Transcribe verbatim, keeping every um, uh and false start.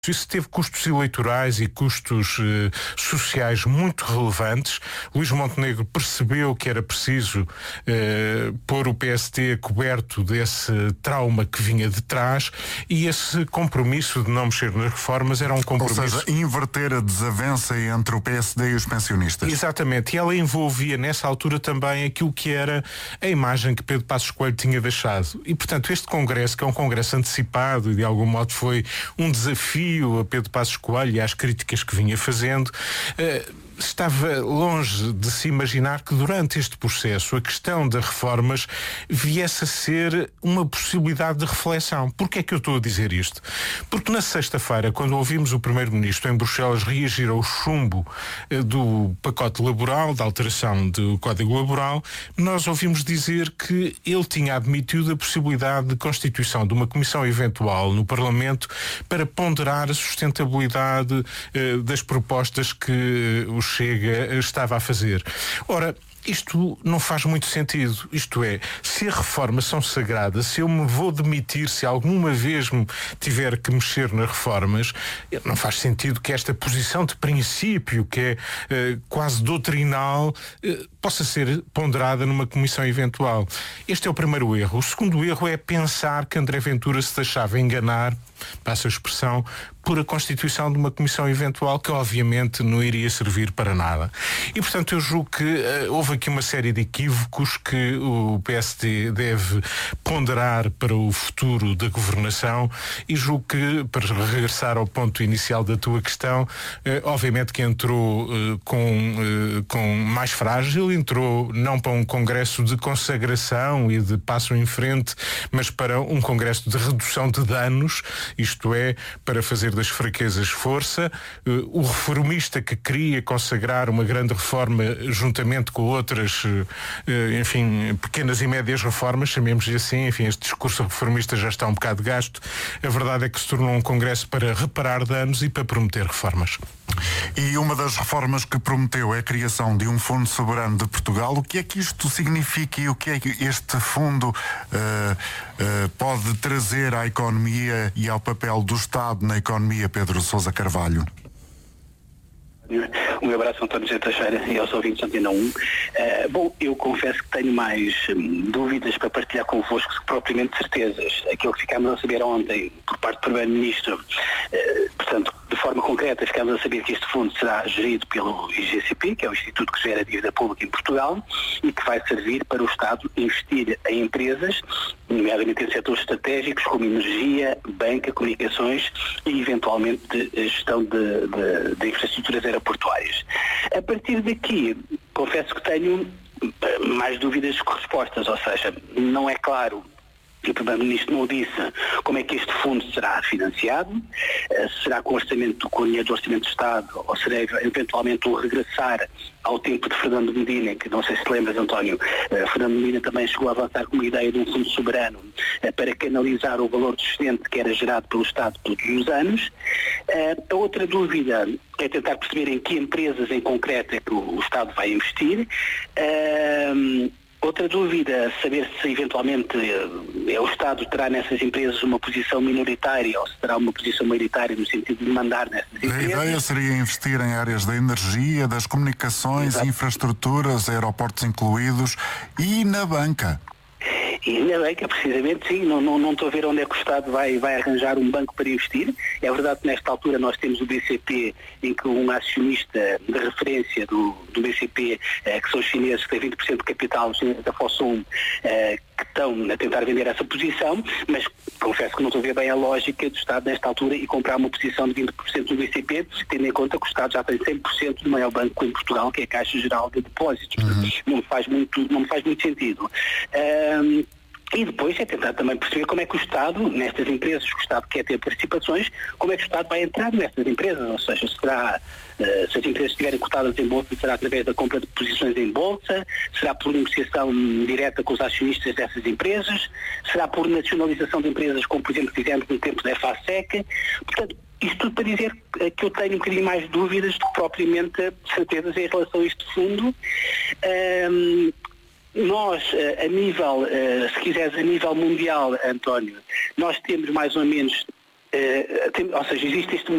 Isso teve custos eleitorais e custos eh, sociais muito relevantes. Luís Montenegro percebeu que era preciso eh, pôr o P S D coberto desse trauma que vinha de trás, e esse compromisso de não mexer nas reformas era um compromisso... Ou seja, inverter a desavença entre o P S D e os pensionistas. Exatamente, e ela envolvia nessa altura também aquilo que era a imagem que Pedro Passos Coelho tinha deixado. E, portanto, este congresso, que é um congresso antecipado e de algum modo foi um desafio a Pedro Passos Coelho e às críticas que vinha fazendo, uh, estava longe de se imaginar que durante este processo a questão das reformas viesse a ser uma possibilidade de reflexão. Porquê é que eu estou a dizer isto? Porque na sexta-feira, quando ouvimos o Primeiro-Ministro em Bruxelas reagir ao chumbo uh, do pacote laboral, da alteração do Código Laboral, nós ouvimos dizer que ele tinha admitido a possibilidade de constituição de uma comissão eventual no Parlamento para ponderar a sustentabilidade uh, das propostas que uh, o Chega estava a fazer. Ora, isto não faz muito sentido. Isto é, se as reformas são sagradas, se eu me vou demitir, se alguma vez me tiver que mexer nas reformas, não faz sentido que esta posição de princípio, que é eh, quase doutrinal, eh, possa ser ponderada numa comissão eventual. Este é o primeiro erro. O segundo erro é pensar que André Ventura se deixava enganar, passa a expressão, por a constituição de uma comissão eventual que obviamente não iria servir para nada. E, portanto, eu julgo que uh, houve aqui uma série de equívocos que o P S D deve ponderar para o futuro da governação, e julgo que, para regressar ao ponto inicial da tua questão, uh, obviamente que entrou uh, com, uh, com mais frágil, entrou não para um congresso de consagração e de passo em frente, mas para um congresso de redução de danos, isto é, para fazer das fraquezas força. Uh, o reformista que queria consagrar uma grande reforma juntamente com outras, uh, enfim, pequenas e médias reformas, chamemos-lhe assim, enfim, este discurso reformista já está um bocado gasto. A verdade é que se tornou um congresso para reparar danos e para prometer reformas. E uma das reformas que prometeu é a criação de um Fundo Soberano de Portugal. O que é que isto significa e o que é que este fundo uh, uh, pode trazer à economia e ao papel do Estado na economia, Pedro Sousa Carvalho? Um abraço, António José Teixeira, e aos ouvintes da Antena um. Uh, bom, eu confesso que tenho mais hum, dúvidas para partilhar convosco que propriamente certezas. Aquilo que ficámos a saber ontem por parte do Primeiro-Ministro, uh, portanto, de forma concreta, ficámos a saber que este fundo será gerido pelo I G C P, que é o Instituto que gera a dívida pública em Portugal, e que vai servir para o Estado investir em empresas, nomeadamente em setores estratégicos como energia, banca, comunicações e, eventualmente, de gestão de, de, de infraestruturas aeroportuárias. A partir daqui, confesso que tenho mais dúvidas que respostas, ou seja, não é claro, e o Primeiro-Ministro não disse como é que este fundo será financiado, será com orçamento, com dinheiro do Orçamento do Estado, ou será eventualmente um regressar ao tempo de Fernando Medina, que não sei se te lembras, António, uh, Fernando Medina também chegou a avançar com uma ideia de um fundo soberano uh, para canalizar o valor do excedente que era gerado pelo Estado todos os anos. Uh, a outra dúvida é tentar perceber em que empresas em concreto é que o, o Estado vai investir. Uh, Outra dúvida, saber se eventualmente é, o Estado terá nessas empresas uma posição minoritária ou se terá uma posição maioritária no sentido de mandar nessas empresas. A ideia seria investir em áreas da energia, das comunicações, Exato. Infraestruturas, aeroportos incluídos e na banca. E na banca, precisamente, sim, não, não, não estou a ver onde é que o Estado vai, vai arranjar um banco para investir. É verdade que nesta altura nós temos o B C P, em que um acionista de referência do, do B C P, eh, que são os chineses, que têm vinte por cento de capital, os chineses da Fosun, eh, que estão a tentar vender essa posição, mas confesso que não estou a ver bem a lógica do Estado nesta altura e comprar uma posição de vinte por cento do B C P, tendo em conta que o Estado já tem cem por cento do maior banco em Portugal, que é a Caixa Geral de Depósitos. Uhum. Não me faz muito, não me faz muito sentido. Um, E depois é tentar também perceber como é que o Estado, nestas empresas que o Estado quer ter participações, como é que o Estado vai entrar nestas empresas, ou seja, será, uh, se as empresas estiverem cotadas em bolsa, será através da compra de posições em bolsa, será por negociação direta com os acionistas dessas empresas, será por nacionalização de empresas, como por exemplo fizemos no tempo da EFASEC. Portanto, isto tudo para dizer que eu tenho um bocadinho mais dúvidas do que propriamente certezas em relação a este fundo. Um, Nós, a nível, se quiseres, a nível mundial, António, nós temos mais ou menos Uh, tem, ou seja, existe este